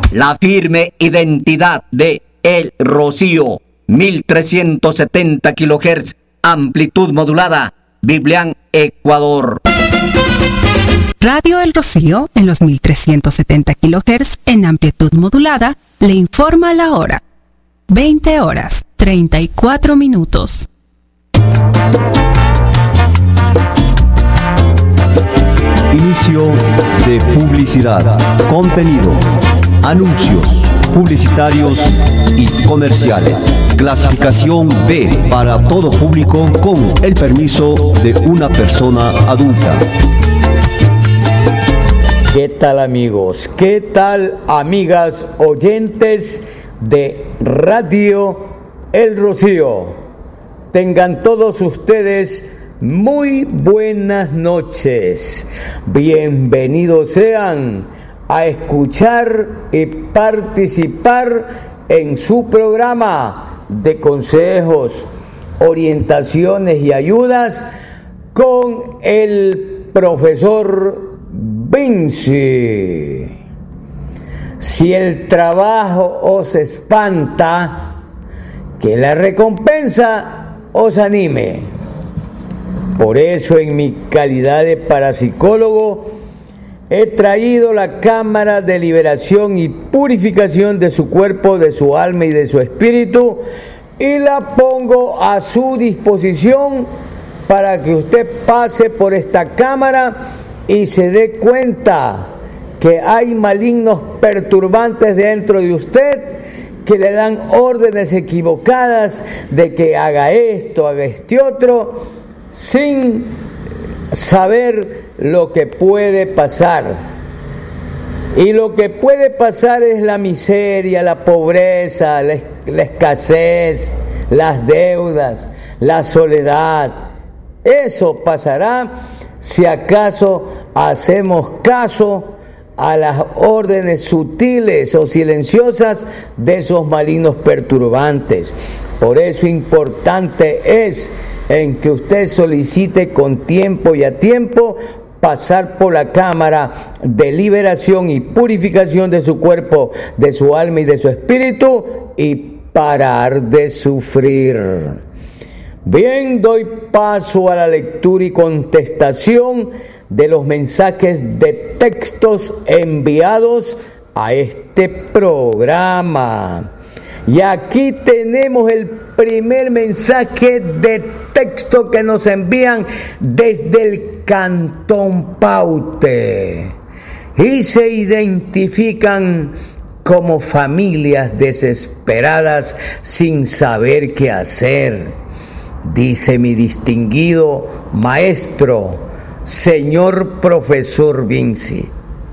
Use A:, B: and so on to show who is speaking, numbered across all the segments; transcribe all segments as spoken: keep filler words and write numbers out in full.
A: La firme identidad de El Rocío, mil trescientos setenta kilohertz, amplitud modulada, Biblián, Ecuador.
B: Radio El Rocío, en los mil trescientos setenta kilohertz, en amplitud modulada, le informa la hora. veinte horas, treinta y cuatro minutos.
C: Inicio de publicidad, contenido, anuncios publicitarios y comerciales. Clasificación B para todo público con el permiso de una persona adulta.
D: ¿Qué tal, amigos? ¿Qué tal, amigas oyentes de Radio El Rocío? Tengan todos ustedes muy buenas noches. Bienvenidos sean a escuchar y participar en su programa de consejos, orientaciones y ayudas con el profesor Vinci. Si el trabajo os espanta, que la recompensa os anime. Por eso, en mi calidad de parapsicólogo, he traído la cámara de liberación y purificación de su cuerpo, de su alma y de su espíritu, y la pongo a su disposición para que usted pase por esta cámara y se dé cuenta que hay malignos perturbantes dentro de usted que le dan órdenes equivocadas de que haga esto, haga este otro, sin saber lo que puede pasar. Y lo que puede pasar es la miseria, la pobreza, la, la escasez, las deudas, la soledad. Eso pasará si acaso hacemos caso a las órdenes sutiles o silenciosas de esos malignos perturbantes. Por eso importante es en que usted solicite con tiempo y a tiempo pasar por la cámara de liberación y purificación de su cuerpo, de su alma y de su espíritu, y parar de sufrir. Bien, doy paso a la lectura y contestación de los mensajes de textos enviados a este programa. Y aquí tenemos el primer mensaje de texto que nos envían desde el Cantón Paute. Y se identifican como familias desesperadas sin saber qué hacer. Dice mi distinguido maestro, señor profesor Vinci: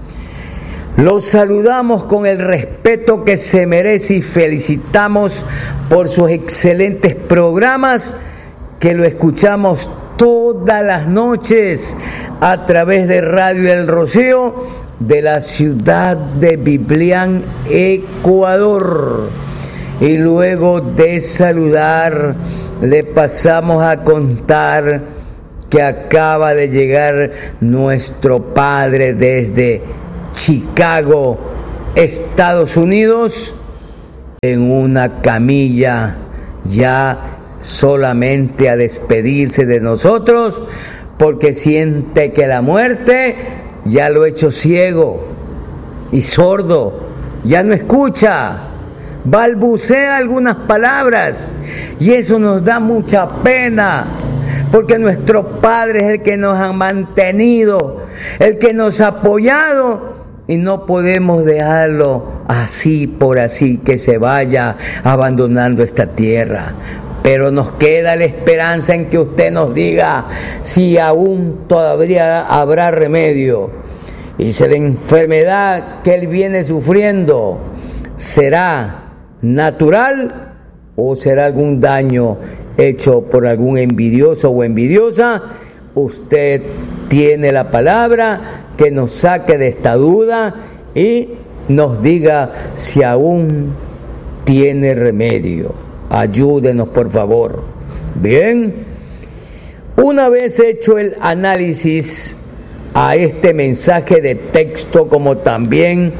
D: los saludamos con el respeto que se merece y felicitamos por sus excelentes programas que lo escuchamos todas las noches a través de Radio El Rocío de la ciudad de Biblián, Ecuador. Y luego de saludar, le pasamos a contar que acaba de llegar nuestro padre desde Chicago, Estados Unidos, en una camilla, ya solamente a despedirse de nosotros, porque siente que la muerte ya lo ha hecho ciego y sordo, ya no escucha, balbucea algunas palabras, y eso nos da mucha pena, porque nuestro Padre es el que nos ha mantenido, el que nos ha apoyado, y no podemos dejarlo así por así, que se vaya abandonando esta tierra. Pero nos queda la esperanza en que usted nos diga si aún todavía habrá remedio, y si la enfermedad que él viene sufriendo será natural o será algún daño hecho por algún envidioso o envidiosa. Usted tiene la palabra que nos saque de esta duda y nos diga si aún tiene remedio. Ayúdenos, por favor. Bien, una vez hecho el análisis a este mensaje de texto, como también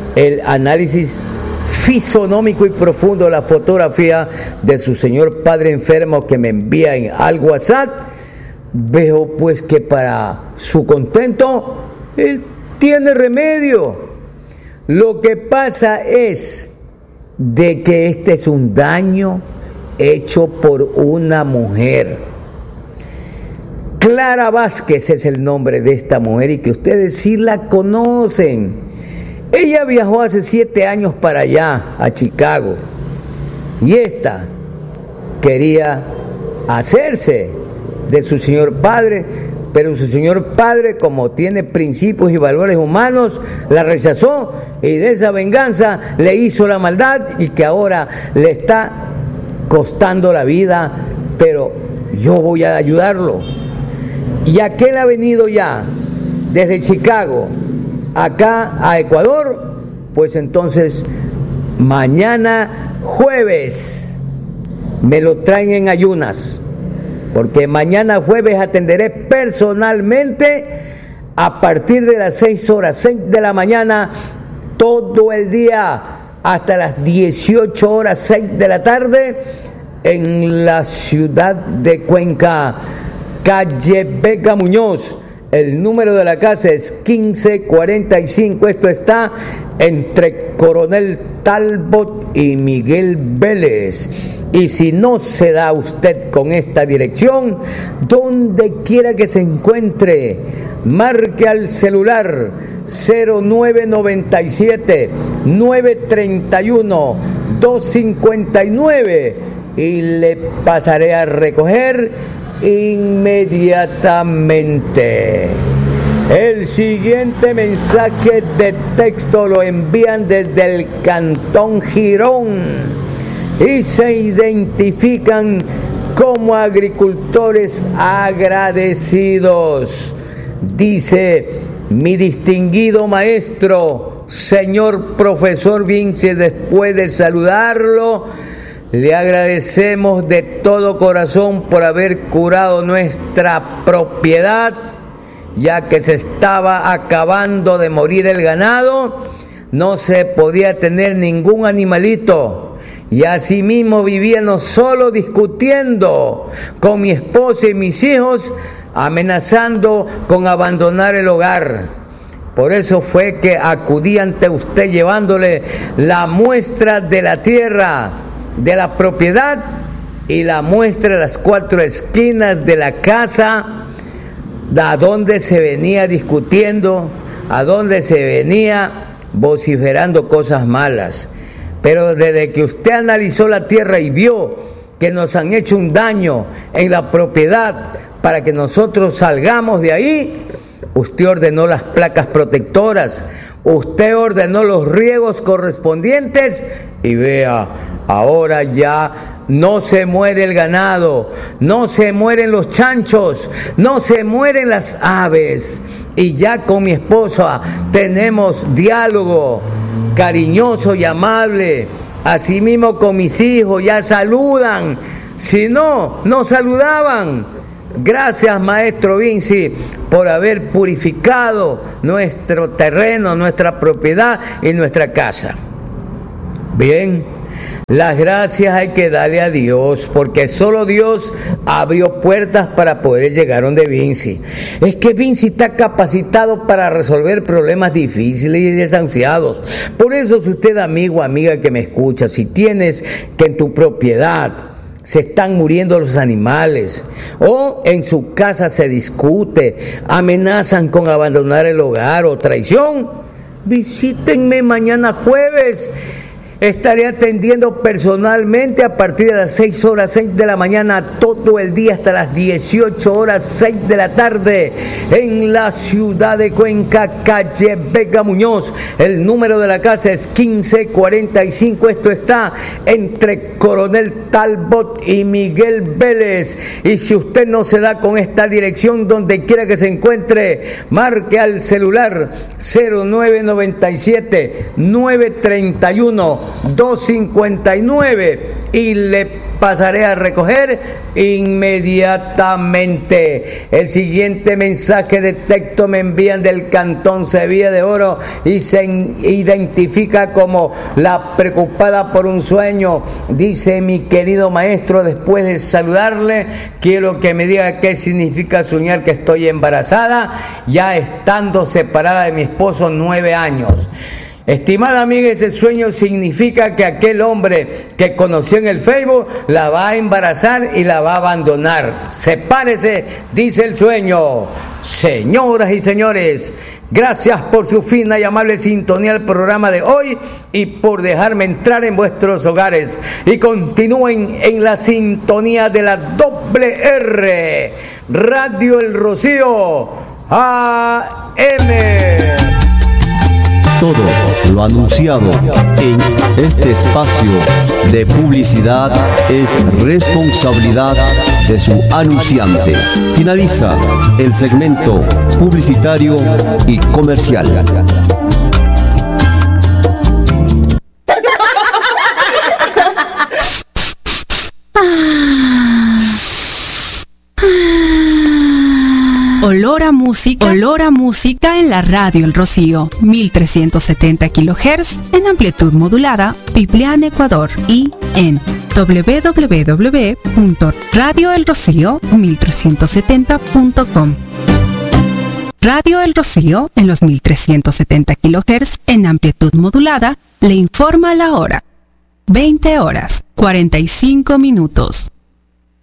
D: el análisis fisonómico y profundo de la fotografía de su señor padre enfermo que me envía en al WhatsApp, veo pues que para su contento él tiene remedio. Lo que pasa es de que este es un daño hecho por una mujer. Clara Vázquez es el nombre de esta mujer y que ustedes sí la conocen. Ella viajó hace siete años para allá, a Chicago, y esta quería hacerse de su señor padre, pero su señor padre, como tiene principios y valores humanos, la rechazó y de esa venganza le hizo la maldad y que ahora le está costando la vida, pero yo voy a ayudarlo. Y aquel ha venido ya desde Chicago acá a Ecuador, pues entonces mañana jueves me lo traen en ayunas, porque mañana jueves atenderé personalmente a partir de las seis horas, seis de la mañana, todo el día hasta las dieciocho horas, seis de la tarde, en la ciudad de Cuenca, calle Vega Muñoz. El número de la casa es quince cuarenta y cinco. Esto está entre Coronel Talbot y Miguel Vélez. Y si no se da usted con esta dirección, donde quiera que se encuentre, marque al celular cero nueve noventa y siete, nueve treinta y uno, dos cincuenta y nueve y le pasaré a recoger inmediatamente. El siguiente mensaje de texto lo envían desde el Cantón Girón y se identifican como agricultores agradecidos. Dice: mi distinguido maestro, señor profesor Vinci, después de saludarlo, le agradecemos de todo corazón por haber curado nuestra propiedad, ya que se estaba acabando de morir el ganado, no se podía tener ningún animalito, y asimismo vivíamos solo discutiendo con mi esposa y mis hijos, amenazando con abandonar el hogar. Por eso fue que acudí ante usted llevándole la muestra de la tierra, de la propiedad y la muestra de las cuatro esquinas de la casa, a donde se venía discutiendo, a donde se venía vociferando cosas malas. Pero desde que usted analizó la tierra y vio que nos han hecho un daño en la propiedad para que nosotros salgamos de ahí, usted ordenó las placas protectoras, usted ordenó los riegos correspondientes y vea, ahora ya no se muere el ganado, no se mueren los chanchos, no se mueren las aves. Y ya con mi esposa tenemos diálogo cariñoso y amable. Asimismo con mis hijos ya saludan, si no, no saludaban. Gracias, maestro Vinci, por haber purificado nuestro terreno, nuestra propiedad y nuestra casa. Bien, las gracias hay que darle a Dios, porque solo Dios abrió puertas para poder llegar donde Vinci. Es que Vinci está capacitado para resolver problemas difíciles y desahuciados. Por eso, si usted, amigo, amiga que me escucha, si tienes que en tu propiedad se están muriendo los animales, o en su casa se discute, amenazan con abandonar el hogar o traición, visítenme mañana jueves. Estaré atendiendo personalmente a partir de las seis horas, seis de la mañana, todo el día hasta las dieciocho horas, seis de la tarde, en la ciudad de Cuenca, calle Vega Muñoz. El número de la casa es quince cuarenta y cinco. Esto está entre Coronel Talbot y Miguel Vélez. Y si usted no se da con esta dirección, donde quiera que se encuentre, marque al celular cero nueve noventa y siete, nueve treinta y uno, dos cincuenta y nueve y le pasaré a recoger inmediatamente. El siguiente mensaje de texto me envían del Cantón Sevilla de Oro y se identifica como la preocupada por un sueño. Dice: mi querido maestro, después de saludarle, quiero que me diga qué significa soñar que estoy embarazada, ya estando separada de mi esposo nueve años. Estimada amiga, ese sueño significa que aquel hombre que conoció en el Facebook la va a embarazar y la va a abandonar. Sepárese, dice el sueño. Señoras y señores, gracias por su fina y amable sintonía al programa de hoy y por dejarme entrar en vuestros hogares. Y continúen en la sintonía de la doble R, Radio El Rocío A M.
C: Todo lo anunciado en este espacio de publicidad es responsabilidad de su anunciante. Finaliza el segmento publicitario y comercial.
B: Olor a música, olor a música en la Radio El Rocío, mil trescientos setenta kilohertz en amplitud modulada, Biblian, Ecuador, y en doble u doble u doble u punto radio el rocío mil trescientos setenta punto com. Radio El Rocío en los mil trescientos setenta kilohertz en amplitud modulada le informa la hora. veinte horas, cuarenta y cinco minutos.